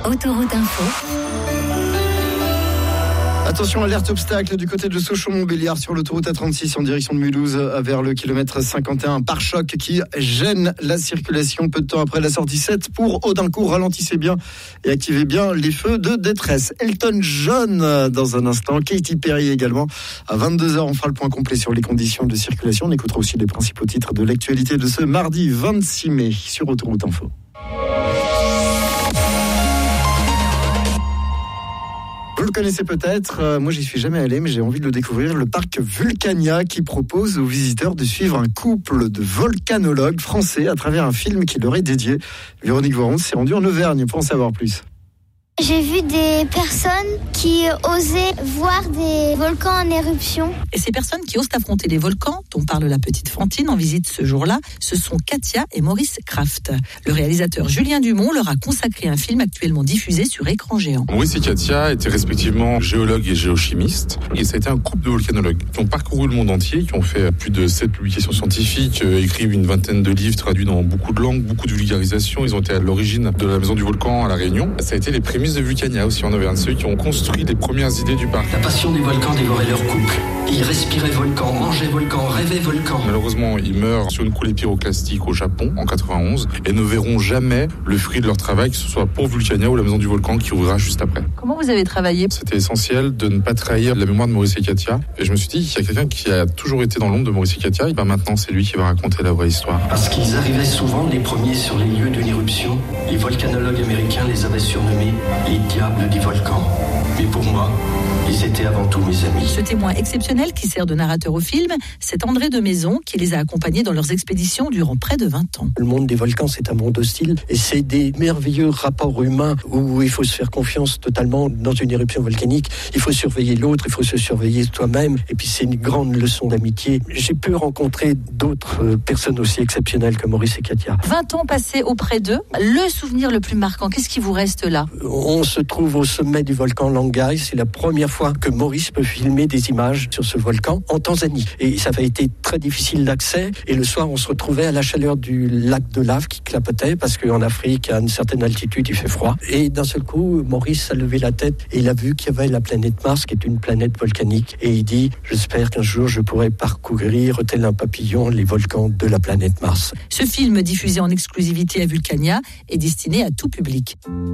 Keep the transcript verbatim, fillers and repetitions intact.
Autoroute Info. Attention, alerte obstacle du côté de Sochaux-Montbéliard sur l'autoroute A trente-six en direction de Mulhouse vers le kilomètre cinquante et un. Un pare-choc qui gêne la circulation peu de temps après la sortie sept pour Audincourt. Ralentissez bien et activez bien les feux de détresse. Elton John dans un instant, Katy Perry également. À vingt-deux heures, on fera le point complet sur les conditions de circulation. On écoutera aussi les principaux titres de l'actualité de ce mardi vingt-six mai sur Autoroute Info. Vous le connaissez peut-être, euh, moi j'y suis jamais allé, mais j'ai envie de le découvrir, le parc Vulcania qui propose aux visiteurs de suivre un couple de volcanologues français à travers un film qui leur est dédié. Véronique Voron s'est rendue en Auvergne pour en savoir plus. J'ai vu des personnes qui osaient voir des volcans en éruption. Et ces personnes qui osent affronter les volcans, dont parle la petite Fantine en visite ce jour-là, ce sont Katia et Maurice Kraft. Le réalisateur Julien Dumont leur a consacré un film actuellement diffusé sur écran géant. Maurice et Katia étaient respectivement géologues et géochimistes. Et ça a été un couple de volcanologues qui ont parcouru le monde entier, qui ont fait plus de sept publications scientifiques, écrit une vingtaine de livres traduits dans beaucoup de langues, beaucoup de vulgarisation. Ils ont été à l'origine de la Maison du Volcan à La Réunion. Ça a été les prémices de Vulcania aussi en Auvergne, ceux qui ont construit les premières idées du parc. La passion des volcans dévorait leur couple. Ils respiraient volcan, mangeaient volcan, rêvaient volcan. Malheureusement, ils meurent sur une coulée pyroclastique au Japon en quatre-vingt-onze et ne verront jamais le fruit de leur travail, que ce soit pour Vulcania ou la Maison du Volcan qui ouvrira juste après. Comment vous avez travaillé ? C'était essentiel de ne pas trahir la mémoire de Maurice et Katia. Et je me suis dit qu'il y a quelqu'un qui a toujours été dans l'ombre de Maurice et Katia, et ben maintenant c'est lui qui va raconter la vraie histoire. Parce qu'ils arrivaient souvent les premiers sur les lieux d'une éruption, les volcanologues américains les avaient surnommés les diables des volcans. Mais pour moi, ils étaient avant tout mes amis. Ce témoin exceptionnel qui sert de narrateur au film, c'est André de Maison qui les a accompagnés dans leurs expéditions durant près de vingt ans. Le monde des volcans, c'est un monde hostile et c'est des merveilleux rapports humains où il faut se faire confiance totalement dans une éruption volcanique. Il faut surveiller l'autre, il faut se surveiller soi-même et puis c'est une grande leçon d'amitié. J'ai pu rencontrer d'autres personnes aussi exceptionnelles que Maurice et Katia. vingt ans passés auprès d'eux, le souvenir le plus marquant, qu'est-ce qui vous reste là ? On se trouve au sommet du volcan Langai, c'est la première fois que Maurice peut filmer des images sur ce volcan en Tanzanie. Et ça avait été très difficile d'accès. Et le soir, on se retrouvait à la chaleur du lac de lave qui clapotait parce qu'en Afrique, à une certaine altitude, il fait froid. Et d'un seul coup, Maurice a levé la tête et il a vu qu'il y avait la planète Mars, qui est une planète volcanique. Et il dit, j'espère qu'un jour, je pourrai parcourir, tel un papillon, les volcans de la planète Mars. Ce film, diffusé en exclusivité à Vulcania, est destiné à tout public.